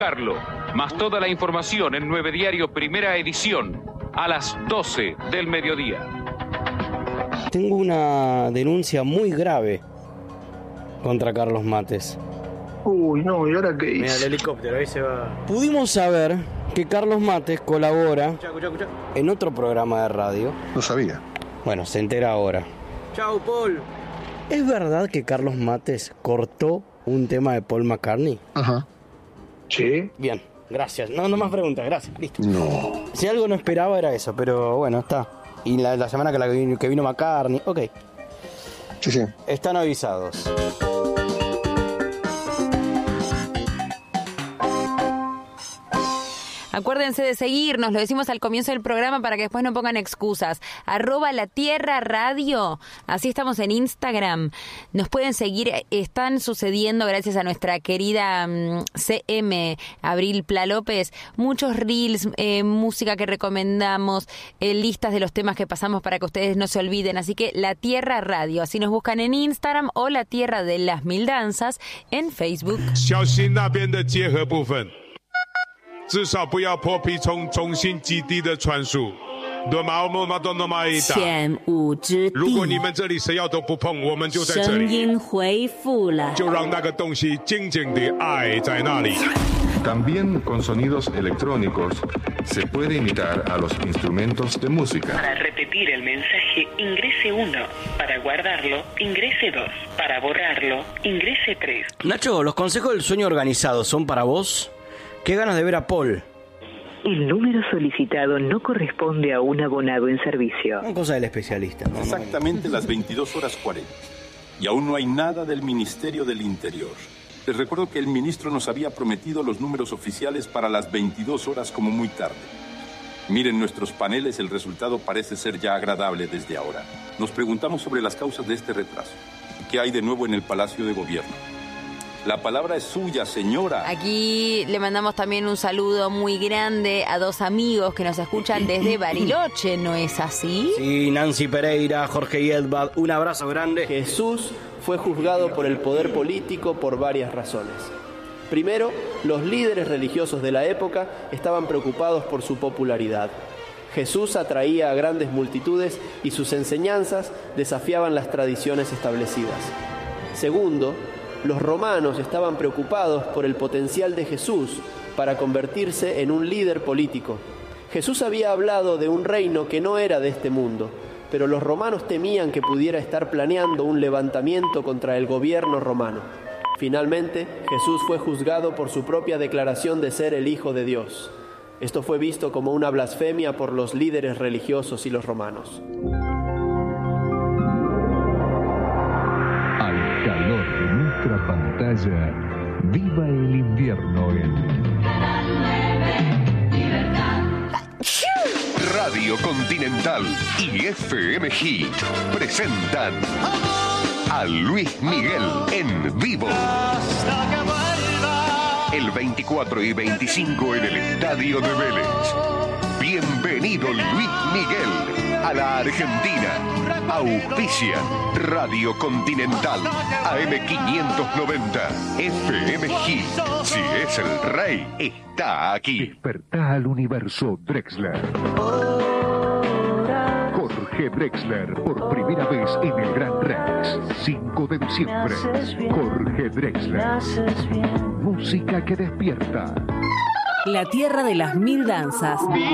Carlos, más toda la información en 9 Diario Primera Edición, a las 12 del mediodía. Tengo una denuncia muy grave contra Carlos Mates. Uy, no, ¿y ahora qué hice? Mira el helicóptero, ahí se va. Pudimos saber que Carlos Mates colabora en otro programa de radio. No sabía. Bueno, se entera ahora. Chau, Paul. ¿Es verdad que Carlos Mates cortó un tema de Paul McCartney? Ajá. ¿Sí? Bien, gracias. No más preguntas, gracias. Listo. No. Si algo no esperaba era eso, pero bueno, está. Y la semana que vino McCartney, ok. Sí. Están avisados. Acuérdense de seguirnos, lo decimos al comienzo del programa para que después no pongan excusas. @LaTierraRadio, así estamos en Instagram. Nos pueden seguir, están sucediendo gracias a nuestra querida CM, Abril Pla López, muchos reels, música que recomendamos, listas de los temas que pasamos para que ustedes no se olviden. Así que La Tierra Radio, así nos buscan en Instagram o La Tierra de las Mil Danzas en Facebook. 小心那边的结合部分 至少不要破皮从中心基地的传输。 前无之地。 如果你们这里谁要都不碰，我们就在这里。 声音恢复了。 就让那个东西静静地爱在那里。 También con sonidos electrónicos se puede imitar a los instrumentos de música. Para repetir el mensaje, ingrese 1. Para guardarlo, ingrese 2. Para borrarlo, ingrese 3. Nacho, ¿los consejos del sueño organizado son para vos? ¿Qué ganas de ver a Paul? El número solicitado no corresponde a un abonado en servicio. Una cosa del especialista. Exactamente las 22:40. Y aún no hay nada del Ministerio del Interior. Les recuerdo que el ministro nos había prometido los números oficiales para las 22 horas como muy tarde. Miren nuestros paneles, el resultado parece ser ya agradable desde ahora. Nos preguntamos sobre las causas de este retraso. ¿Qué hay de nuevo en el Palacio de Gobierno? La palabra es suya, señora. Aquí le mandamos también un saludo muy grande a 2 amigos que nos escuchan desde Bariloche, ¿no es así? Sí, Nancy Pereira, Jorge Yedvad, un abrazo grande. Jesús fue juzgado por el poder político por varias razones. Primero, los líderes religiosos de la época estaban preocupados por su popularidad. Jesús atraía a grandes multitudes y sus enseñanzas desafiaban las tradiciones establecidas. Segundo, los romanos estaban preocupados por el potencial de Jesús para convertirse en un líder político. Jesús había hablado de un reino que no era de este mundo, pero los romanos temían que pudiera estar planeando un levantamiento contra el gobierno romano. Finalmente, Jesús fue juzgado por su propia declaración de ser el Hijo de Dios. Esto fue visto como una blasfemia por los líderes religiosos y los romanos. Al calor de nuestra pantalla, viva el invierno en Radio Continental y FM Hit presentan a Luis Miguel en vivo. El 24 y 25 en el Estadio de Vélez. Bienvenido Luis Miguel a la Argentina. Auspicia Radio Continental, AM590, FM Hit. Si es el rey, está aquí. Despertá al universo Drexler. Jorge Drexler, por primera vez en el Gran Rex. 5 de diciembre. Jorge Drexler. Música que despierta. La Tierra de las Mil Danzas.